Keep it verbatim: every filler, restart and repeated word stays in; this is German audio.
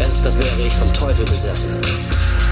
Es ist, als wäre ich vom Teufel besessen.